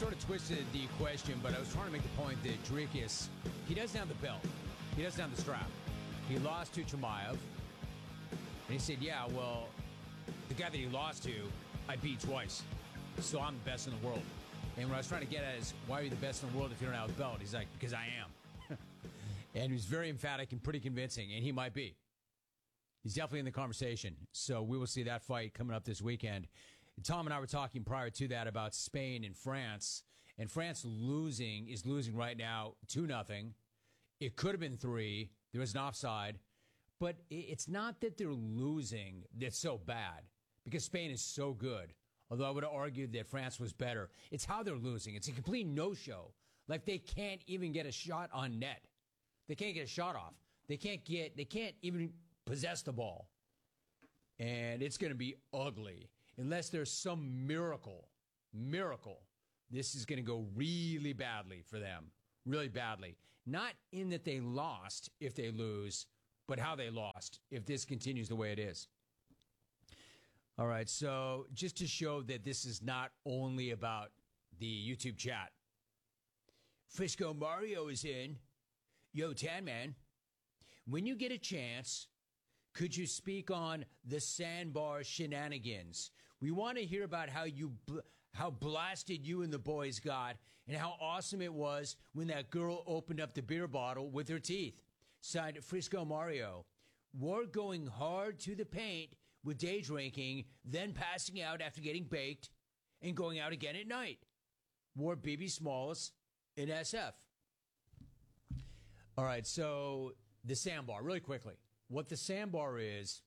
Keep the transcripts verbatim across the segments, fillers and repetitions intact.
sort of twisted the question, but I was trying to make the point that Dricus, he doesn't have the belt. He doesn't have the strap. He lost to Chimaev. And he said, yeah, well, the guy that he lost to, I beat twice. So I'm the best in the world. And what I was trying to get at is, why are you the best in the world if you don't have the belt? He's like, because I am. And he was very emphatic and pretty convincing, and he might be. He's definitely in the conversation. So we will see that fight coming up this weekend. Tom and I were talking prior to that about Spain and France. And France losing is losing right now two nothing. It could have been three. There was an offside. But it's not that they're losing that's so bad, because Spain is so good. Although I would have argued that France was better. It's how they're losing. It's a complete no-show. Like they can't even get a shot on net. They can't get a shot off. They can't get. They can't even possess the ball. And it's going to be ugly. Unless there's some miracle, miracle, this is going to go really badly for them. Really badly. Not in that they lost if they lose, but how they lost if this continues the way it is. All right, so just to show that this is not only about the YouTube chat. Frisco Mario is in. Yo, Tan Man, when you get a chance, could you speak on the sandbar shenanigans? We want to hear about how you bl- how blasted you and the boys got, and how awesome it was when that girl opened up the beer bottle with her teeth. Signed, Frisco Mario. We're going hard to the paint with day drinking, then passing out after getting baked, and going out again at night. Wore B B Smalls in S F. All right, so the sandbar, really quickly. What the sandbar is,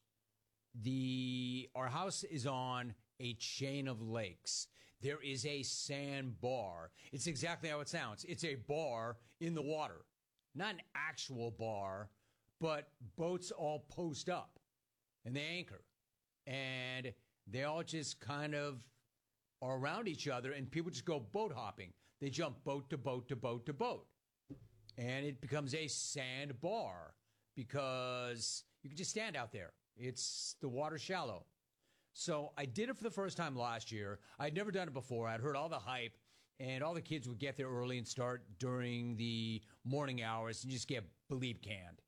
the our house is on a chain of lakes. There is a sandbar. It's exactly how it sounds. It's a bar in the water. Not an actual bar, but boats all post up and they anchor. And they all just kind of are around each other, and people just go boat hopping. They jump boat to boat to boat to boat. And it becomes a sandbar because you can just stand out there. It's the water shallow. So I did it for the first time last year. I'd never done it before. I'd heard all the hype, and all the kids would get there early and start during the morning hours and just get bleep canned.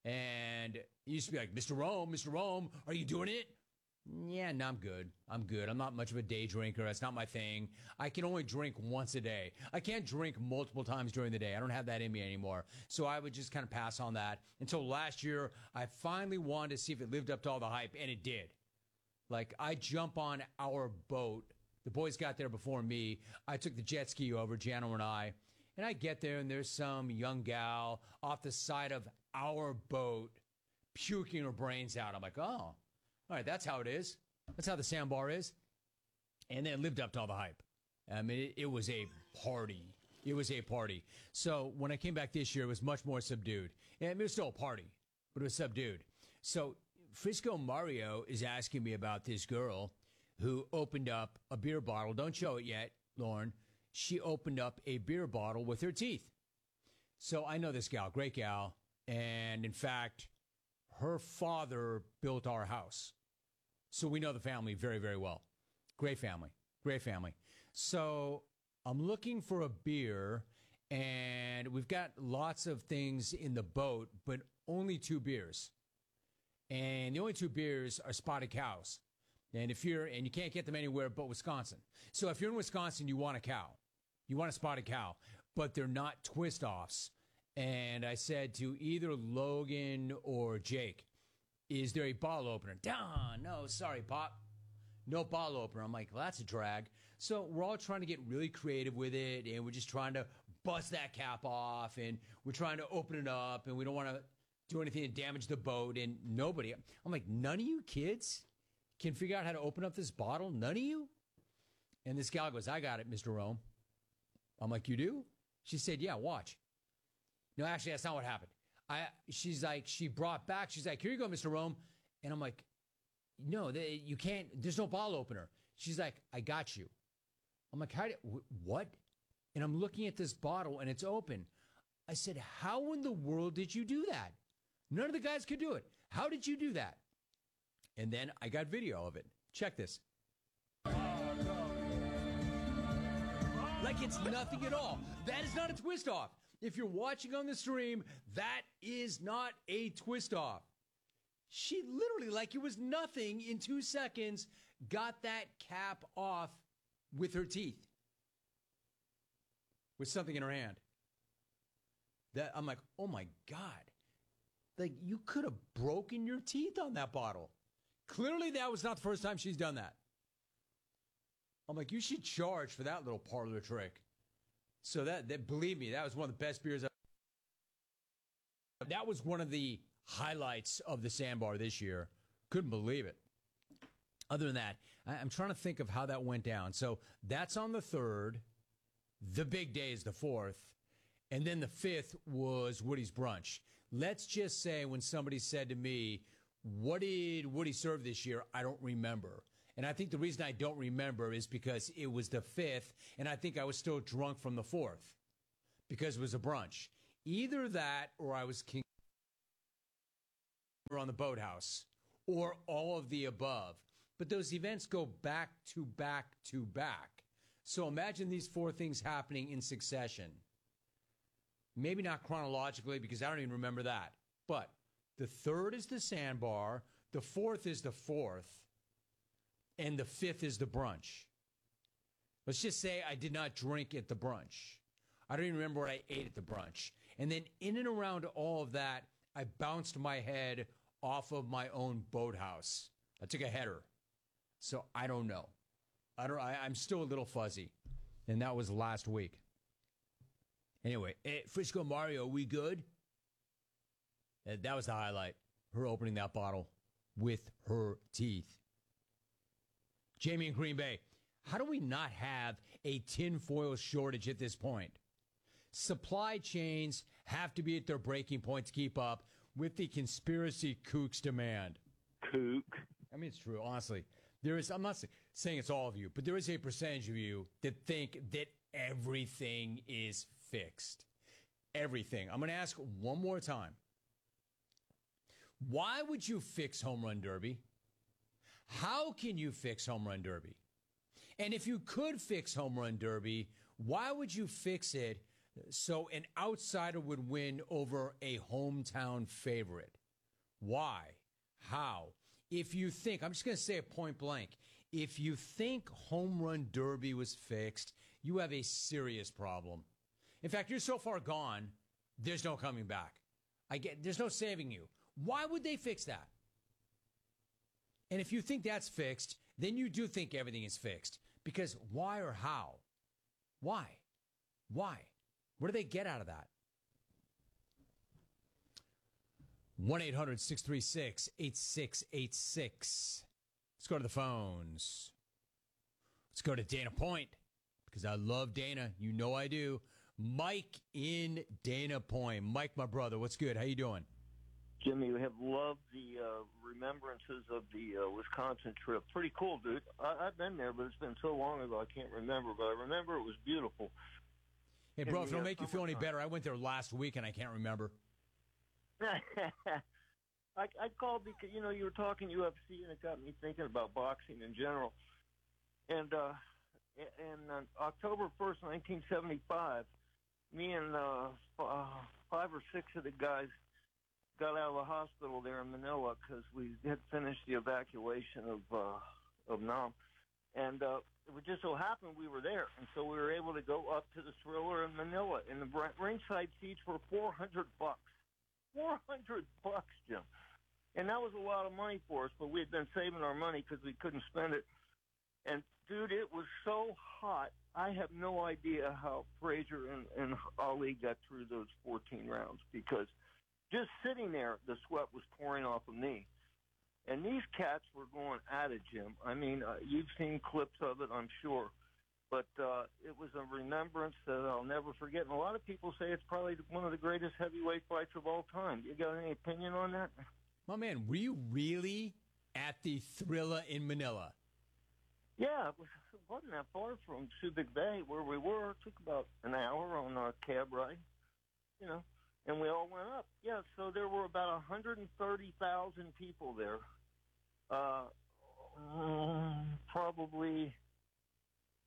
And it used to be like, Mister Rome, Mister Rome, are you doing it? Yeah, no, I'm good. I'm good. I'm not much of a day drinker. That's not my thing. I can only drink once a day. I can't drink multiple times during the day. I don't have that in me anymore. So I would just kind of pass on that until last year. I finally wanted to see if it lived up to all the hype, and it did. Like, I jump on our boat. The boys got there before me. I took the jet ski over, Jano and I. And I get there, and there's some young gal off the side of our boat puking her brains out. I'm like, oh. All right, that's how it is. That's how the sandbar is. And then it lived up to all the hype. I mean, it, it was a party. It was a party. So when I came back this year, it was much more subdued. And it was still a party, but it was subdued. So Frisco Mario is asking me about this girl who opened up a beer bottle. Don't show it yet, Lauren. She opened up a beer bottle with her teeth. So I know this gal, great gal. And in fact, her father built our house. So we know the family very, very well. Great family. Great family. So I'm looking for a beer, and we've got lots of things in the boat, but only two beers. And the only two beers are Spotted Cows. And if you're, and you can't get them anywhere but Wisconsin. So if you're in Wisconsin, you want a cow. You want a Spotted Cow, but they're not twist-offs. And I said to either Logan or Jake, is there a bottle opener? Duh, no, sorry, Pop. No bottle opener. I'm like, well, that's a drag. So we're all trying to get really creative with it, and we're just trying to bust that cap off, and we're trying to open it up, and we don't want to do anything to damage the boat, and nobody. I'm like, none of you kids can figure out how to open up this bottle? None of you? And this gal goes, I got it, Mister Rome. I'm like, you do? She said, yeah, watch. No, actually, that's not what happened. I, she's like, she brought back, she's like, here you go, Mister Rome. And I'm like, no, they, you can't, there's no bottle opener. She's like, I got you. I'm like, how do, what? And I'm looking at this bottle, and it's open. I said, how in the world did you do that? None of the guys could do it. How did you do that? And then I got video of it. Check this. Oh, like it's nothing at all. That is not a twist off. If you're watching on the stream, that is not a twist off. She literally, like it was nothing in two seconds, got that cap off with her teeth. With something in her hand. That I'm like, oh my God. Like, you could have broken your teeth on that bottle. Clearly, that was not the first time she's done that. I'm like, you should charge for that little parlor trick. So that, that believe me, that was one of the best beers I've. That was one of the highlights of the Sandbar this year. Couldn't believe it. Other than that, I, I'm trying to think of how that went down. So that's on the third. The big day is the fourth. And then the fifth was Woody's Brunch. Let's just say when somebody said to me, what did Woody serve this year? I don't remember. And I think the reason I don't remember is because it was the fifth, and I think I was still drunk from the fourth because it was a brunch. Either that or I was king on the boathouse or all of the above. But those events go back to back to back. So imagine these four things happening in succession. Maybe not chronologically because I don't even remember that. But the third is the Sandbar, the fourth is the fourth, and the fifth is the brunch. Let's just say I did not drink at the brunch. I don't even remember what I ate at the brunch. And then in and around all of that, I bounced my head off of my own boathouse. I took a header. So I don't know. I don't. I, I'm still a little fuzzy. And that was last week. Anyway, eh, Frisco Mario, we good? Uh, that was the highlight. Her opening that bottle with her teeth. Jamie in Green Bay, how do we not have a tinfoil shortage at this point? Supply chains have to be at their breaking point to keep up with the conspiracy kook's demand. Kook. I mean, it's true, honestly. There is, I'm not saying it's all of you, but there is a percentage of you that think that everything is fixed. Everything. I'm going to ask one more time. Why would you fix Home Run Derby? How can you fix Home Run Derby? And if you could fix Home Run Derby, why would you fix it so an outsider would win over a hometown favorite? Why? How? If you think, I'm just going to say it point blank, if you think Home Run Derby was fixed, you have a serious problem. In fact, you're so far gone, there's no coming back. I get, there's no saving you. Why would they fix that? And if you think that's fixed, then you do think everything is fixed. Because why or how? Why? Why? What do they get out of that? one eight hundred six three six eight six eight six. Let's go to the phones. Let's go to Dana Point, because I love Dana. You know I do. Mike in Dana Point. Mike, my brother, what's good? How you doing? Jimmy, we have loved the uh, remembrances of the uh, Wisconsin trip. Pretty cool, dude. I- I've been there, but it's been so long ago I can't remember. But I remember it was beautiful. Hey, bro, And if it'll the, uh, make you feel any summertime. better, I went there last week and I can't remember. I, I called because, you know, you were talking U F C, and it got me thinking about boxing in general. And uh, and on October first, nineteen seventy-five, me and uh, uh, five or six of the guys got out of the hospital there in Manila because we had finished the evacuation of uh, of Nam. And uh, it would just so happened we were there, and so we were able to go up to the Thriller in Manila, and the ringside seats were four hundred bucks. four hundred bucks, Jim. And that was a lot of money for us, but we had been saving our money because we couldn't spend it. And, dude, it was so hot. I have no idea how Frazier and, and Ali got through those fourteen rounds, because just sitting there, the sweat was pouring off of me. And these cats were going at it, Jim. I mean, uh, you've seen clips of it, I'm sure. But uh, it was a remembrance that I'll never forget. And a lot of people say it's probably one of the greatest heavyweight fights of all time. You got any opinion on that? My man, were you really at the Thriller in Manila? Yeah, it, was, it wasn't that far from Subic Bay where we were. It took about an hour on our cab ride, you know, and we all went up. Yeah, so there were about one hundred thirty thousand people there. Uh, um, probably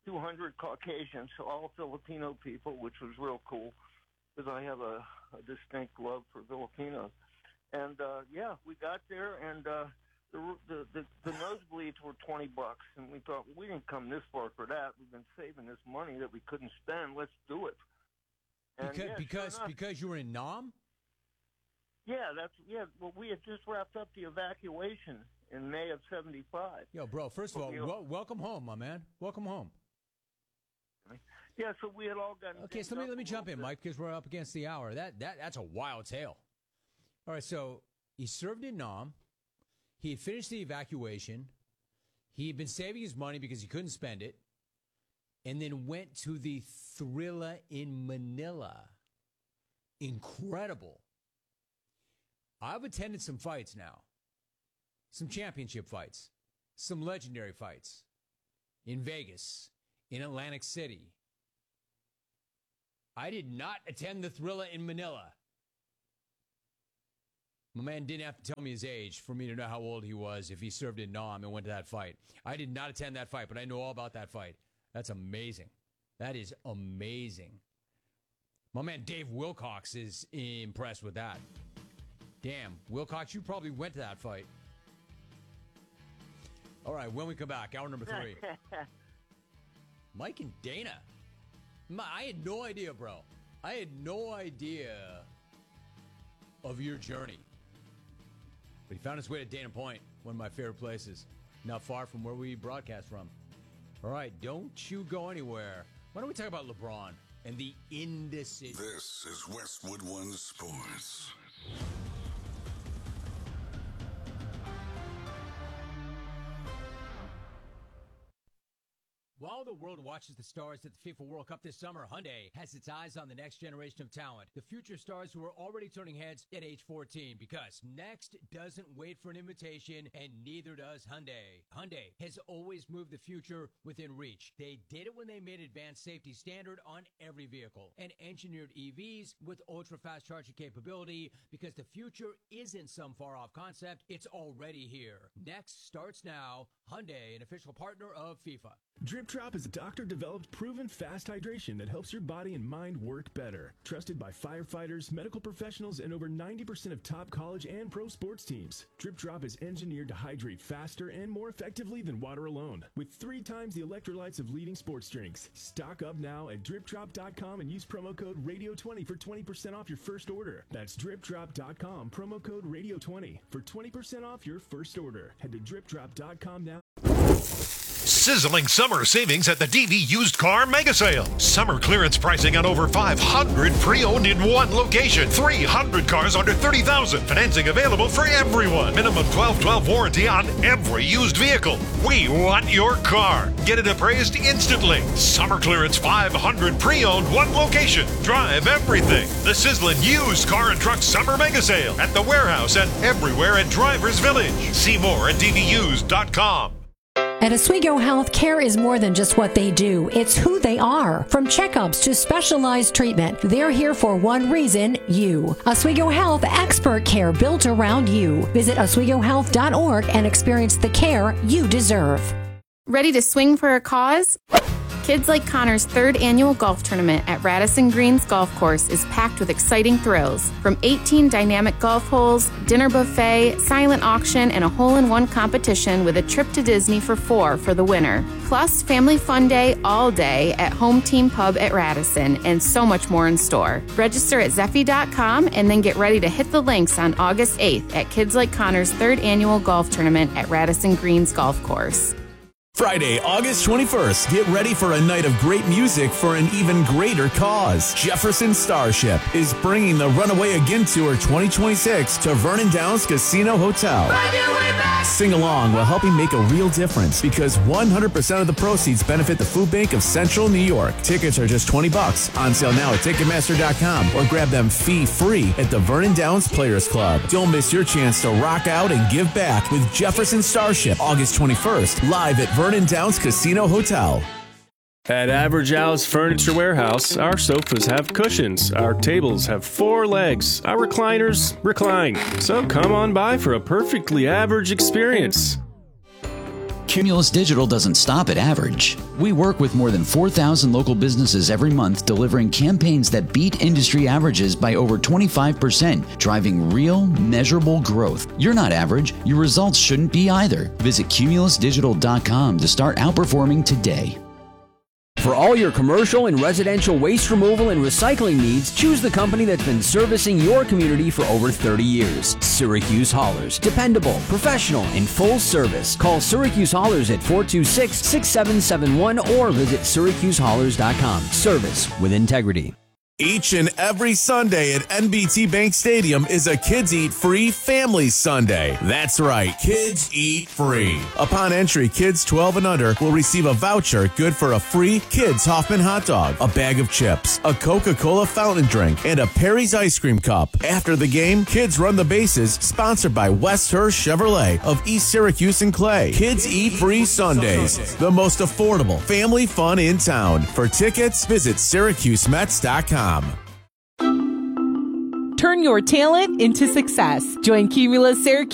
two hundred Caucasians, all Filipino people, which was real cool because I have a, a distinct love for Filipinos. And, uh, yeah, we got there, and uh, the, the, the, the nosebleeds were twenty bucks. And we thought, we didn't come this far for that. We've been saving this money that we couldn't spend. Let's do it. And because yeah, because, sure because you were in Nam? Yeah, that's yeah. Well, we had just wrapped up the evacuation in May of seventy-five. Yo, bro, first of all, wel- welcome home, my man. Welcome home. Yeah, so we had all gotten. Okay, so let me let me jump in, Mike, because we're up against the hour. That that that's a wild tale. All right, so he served in Nam. He had finished the evacuation. He had been saving his money because he couldn't spend it, and then went to the Thrilla in Manila. Incredible. I've attended some fights now, some championship fights, some legendary fights in Vegas, in Atlantic City. I did not attend the Thrilla in Manila. My man didn't have to tell me his age for me to know how old he was if he served in Nam and went to that fight. I did not attend that fight, but I know all about that fight. That's amazing. That is amazing. My man Dave Wilcox is impressed with that. Damn, Wilcox, you probably went to that fight. All right, when we come back, hour number three. Mike and Dana. My, I had no idea, bro. I had no idea of your journey. But he found his way to Dana Point, one of my favorite places, not far from where we broadcast from. All right, don't you go anywhere. Why don't we talk about LeBron and the indecision? This is Westwood One Sports. While the world watches the stars at the FIFA World Cup this summer, Hyundai has its eyes on the next generation of talent, the future stars who are already turning heads at age fourteen, because next doesn't wait for an invitation, and neither does Hyundai. Hyundai has always moved the future within reach. They did it when they made advanced safety standard on every vehicle and engineered E Vs with ultra-fast charging capability, because the future isn't some far-off concept, it's already here. Next starts now. Hyundai, an official partner of FIFA. Drip Drop is a doctor-developed, proven fast hydration that helps your body and mind work better. Trusted by firefighters, medical professionals, and over ninety percent of top college and pro sports teams. Drip Drop is engineered to hydrate faster and more effectively than water alone, with three times the electrolytes of leading sports drinks. Stock up now at drip drop dot com and use promo code radio twenty for twenty percent off your first order. That's drip drop dot com, promo code radio twenty for twenty percent off your first order. Head to drip drop dot com now. Sizzling summer savings at the D V Used Car Mega Sale. Summer clearance pricing on over five hundred pre-owned in one location. three hundred cars under thirty thousand dollars. Financing available for everyone. Minimum twelve twelve warranty on every used vehicle. We want your car. Get it appraised instantly. Summer clearance five hundred pre-owned, one location. Drive everything. The sizzling Used Car and Truck Summer Mega Sale at the warehouse and everywhere at Drivers Village. See more at D V used dot com. At Oswego Health, care is more than just what they do. It's who they are. From checkups to specialized treatment, they're here for one reason, you. Oswego Health, expert care built around you. Visit oswego health dot org and experience the care you deserve. Ready to swing for a cause? Kids Like Connor's third annual golf tournament at Radisson Greens Golf Course is packed with exciting thrills. From eighteen dynamic golf holes, dinner buffet, silent auction, and a hole-in-one competition with a trip to Disney for four for the winner. Plus, family fun day all day at Home Team Pub at Radisson, and so much more in store. Register at zeffy dot com and then get ready to hit the links on August eighth at Kids Like Connor's third annual golf tournament at Radisson Greens Golf Course. Friday, August twenty-first, get ready for a night of great music for an even greater cause. Jefferson Starship is bringing the Runaway Again Tour twenty twenty-six to Vernon Downs Casino Hotel. Sing along while helping make a real difference, because one hundred percent of the proceeds benefit the Food Bank of Central New York. Tickets are just twenty bucks. On sale now at ticketmaster dot com or grab them fee-free at the Vernon Downs Players Club. Don't miss your chance to rock out and give back with Jefferson Starship, August twenty-first, live at Vernon Downs Casino Hotel. At Average Al's Furniture Warehouse, our sofas have cushions, our tables have four legs, our recliners recline. So come on by for a perfectly average experience. Cumulus Digital doesn't stop at average. We work with more than four thousand local businesses every month, delivering campaigns that beat industry averages by over twenty-five percent, driving real, measurable growth. You're not average. Your results shouldn't be either. Visit cumulus digital dot com to start outperforming today. For all your commercial and residential waste removal and recycling needs, choose the company that's been servicing your community for over thirty years. Syracuse Haulers. Dependable, professional, and full service. Call Syracuse Haulers at four two six, six seven seven one or visit syracuse haulers dot com. Service with integrity. Each and every Sunday at N B T Bank Stadium is a Kids Eat Free Family Sunday. That's right, Kids Eat Free. Upon entry, kids twelve and under will receive a voucher good for a free Kids Hoffman hot dog, a bag of chips, a Coca-Cola fountain drink, and a Perry's ice cream cup. After the game, Kids Run the Bases, sponsored by West Hurst Chevrolet of East Syracuse and Clay. Kids Eat Free Sundays, the most affordable family fun in town. For tickets, visit syracuse mets dot com. Turn your talent into success. Join Cumulus Syracuse